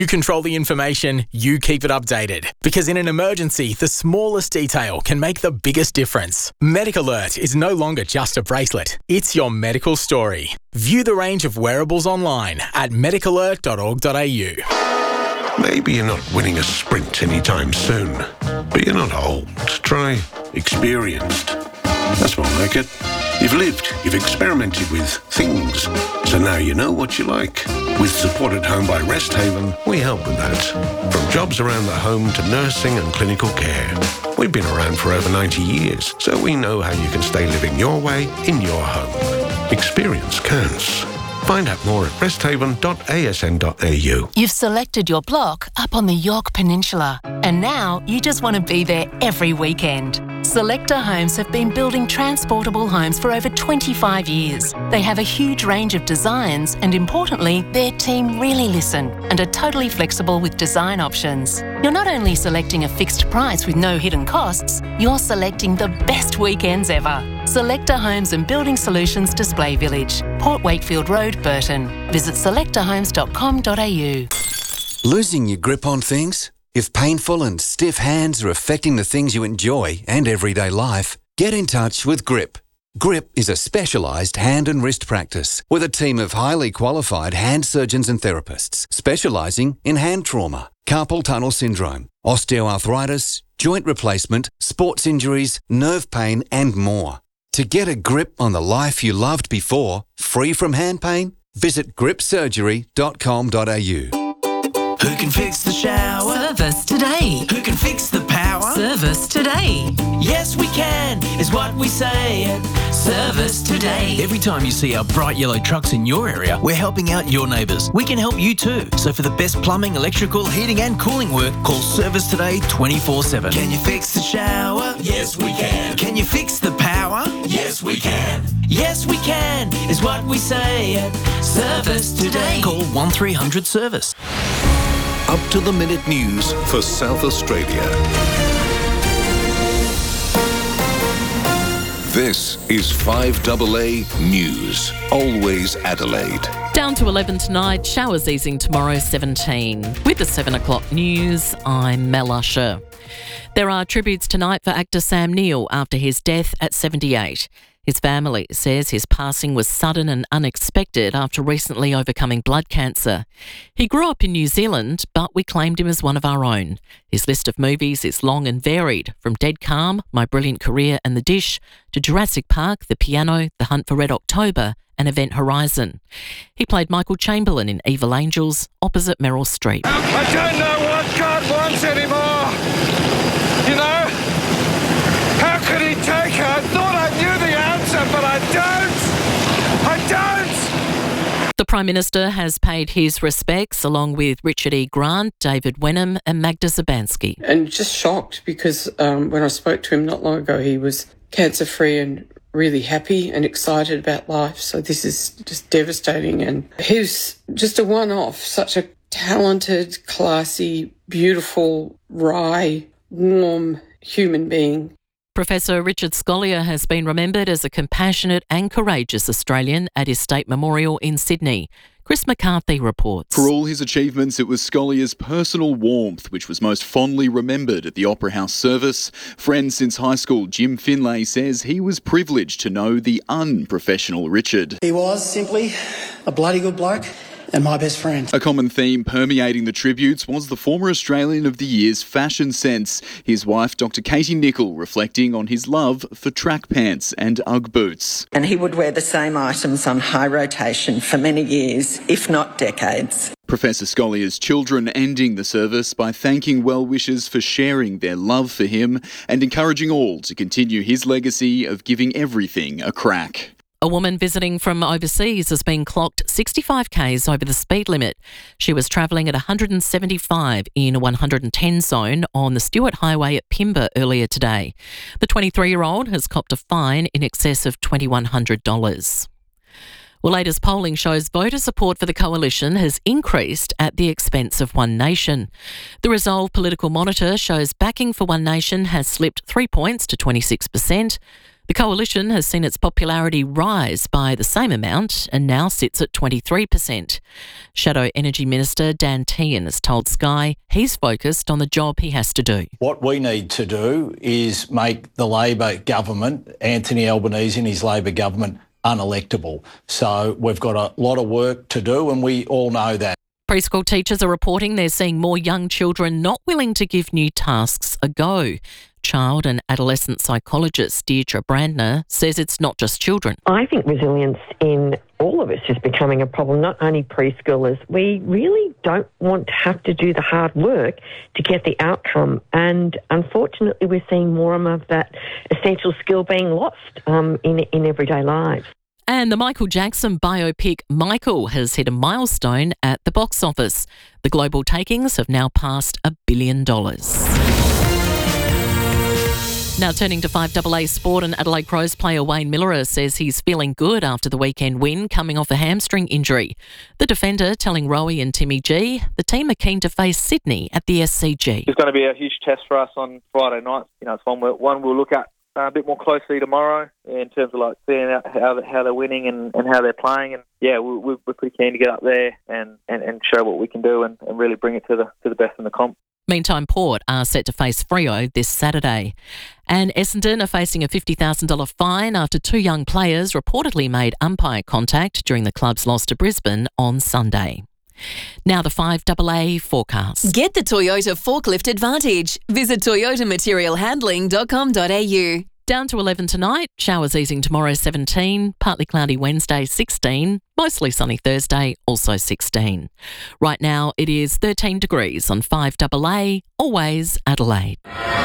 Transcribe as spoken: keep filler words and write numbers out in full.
You control the information, you keep it updated. Because in an emergency, the smallest detail can make the biggest difference. MedicAlert is no longer just a bracelet. It's your medical story. View the range of wearables online at medic alert dot org dot a u. Maybe you're not winning a sprint anytime soon, but you're not old. Try experienced. That's more like it. You've lived, you've experimented with things, so now you know what you like. With support at home by Resthaven, we help with that. From jobs around the home to nursing and clinical care. We've been around for over ninety years, so we know how you can stay living your way in your home. Experience counts. Find out more at resthaven dot a s n dot a u. You've selected your block up on the Yorke Peninsula, and now you just want to be there every weekend. Selector Homes have been building transportable homes for over twenty-five years. They have a huge range of designs and, importantly, their team really listen and are totally flexible with design options. You're not only selecting a fixed price with no hidden costs, you're selecting the best weekends ever. Selector Homes and Building Solutions Display Village, Port Wakefield Road, Burton. Visit selector homes dot com dot a u. Losing your grip on things? If painful and stiff hands are affecting the things you enjoy and everyday life, get in touch with Grip. Grip is a specialised hand and wrist practice with a team of highly qualified hand surgeons and therapists specialising in hand trauma, carpal tunnel syndrome, osteoarthritis, joint replacement, sports injuries, nerve pain and more. To get a grip on the life you loved before, free from hand pain, visit grip surgery dot com dot a u. Who can fix the shower? Service today. Who can fix the power? Service today. Yes, we can, is what we say at Service Today. Every time you see our bright yellow trucks in your area, we're helping out your neighbours. We can help you too. So for the best plumbing, electrical, heating and cooling work, call Service Today twenty-four seven. Can you fix the shower? Yes, we can. Can you fix the power? Yes, we can. Yes, we can, is what we say at Service Today. Call one three hundred service. Up to the minute news for South Australia. This is five A A News. Always Adelaide. Down to eleven tonight, showers easing tomorrow seventeen. With the seven o'clock news, I'm Mel Usher. There are tributes tonight for actor Sam Neill after his death at seventy-eight. His family says his passing was sudden and unexpected after recently overcoming blood cancer. He grew up in New Zealand, but we claimed him as one of our own. His list of movies is long and varied, from Dead Calm, My Brilliant Career and The Dish, to Jurassic Park, The Piano, The Hunt for Red October and Event Horizon. He played Michael Chamberlain in Evil Angels, opposite Meryl Streep. I don't know what God wants anymore. You know? How could he take her? I thought I knew the answer, but I don't. I don't. The Prime Minister has paid his respects along with Richard E. Grant, David Wenham and Magda Szubanski. And just shocked because um, when I spoke to him not long ago, he was cancer-free and really happy and excited about life. So this is just devastating. And he was just a one-off, such a talented, classy, beautiful, wry, warm human being. Professor Richard Scolyer has been remembered as a compassionate and courageous Australian at his State Memorial in Sydney. Chris McCarthy reports. For all his achievements, it was Scollier's personal warmth which was most fondly remembered at the Opera House service. Friend since high school Jim Finlay says he was privileged to know the unprofessional Richard. He was simply a bloody good bloke and my best friend. A common theme permeating the tributes was the former Australian of the Year's fashion sense. His wife, Doctor Katie Nicol, reflecting on his love for track pants and Ugg boots. And he would wear the same items on high rotation for many years, if not decades. Professor Scollier's children ending the service by thanking well-wishers for sharing their love for him and encouraging all to continue his legacy of giving everything a crack. A woman visiting from overseas has been clocked sixty-five kays over the speed limit. She was travelling at one hundred seventy-five in a one hundred ten zone on the Stewart Highway at Pimba earlier today. The twenty-three-year-old has copped a fine in excess of two thousand one hundred dollars. Well, latest polling shows voter support for the coalition has increased at the expense of One Nation. The Resolve Political Monitor shows backing for One Nation has slipped three points to twenty-six percent. The coalition has seen its popularity rise by the same amount and now sits at twenty-three percent. Shadow Energy Minister Dan Tehan has told Sky he's focused on the job he has to do. What we need to do is make the Labor government, Anthony Albanese and his Labor government, unelectable. So we've got a lot of work to do, and we all know that. Preschool teachers are reporting they're seeing more young children not willing to give new tasks a go. Child and adolescent psychologist Deirdre Brandner says it's not just children. I think resilience in all of us is becoming a problem, not only preschoolers. We really don't want to have to do the hard work to get the outcome, and unfortunately we're seeing more and more of that essential skill being lost um, in, in everyday lives. And the Michael Jackson biopic Michael has hit a milestone at the box office. The global takings have now passed a billion dollars. Now turning to five A A sport, and Adelaide Crows player Wayne Miller says he's feeling good after the weekend win, coming off a hamstring injury. The defender telling Rowie and Timmy G the team are keen to face Sydney at the S C G. It's going to be a huge test for us on Friday night. You know, it's one, we'll, one we'll look at uh, a bit more closely tomorrow in terms of like seeing how how they're winning and, and how they're playing. And yeah, we're, we're pretty keen to get up there and, and, and show what we can do and, and really bring it to the to the best in the comp. Meantime, Port are set to face Freo this Saturday. And Essendon are facing a fifty thousand dollars fine after two young players reportedly made umpire contact during the club's loss to Brisbane on Sunday. Now the five A A forecast. Get the Toyota Forklift Advantage. Visit toyota material handling dot com dot a u. Down to eleven tonight, showers easing tomorrow seventeen, partly cloudy Wednesday sixteen, mostly sunny Thursday also sixteen. Right now it is thirteen degrees on five A A, always Adelaide.